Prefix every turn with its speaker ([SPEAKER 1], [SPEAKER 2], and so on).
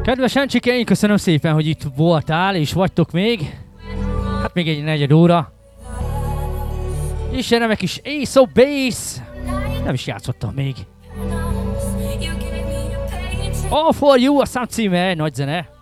[SPEAKER 1] Kedves Encsikeink, köszönöm szépen, hogy itt voltál és vagytok még. Hát még egy negyed óra. És jön remek is Ace of Base. Nem is játszottam még. All for you a szám címe, nagy zene.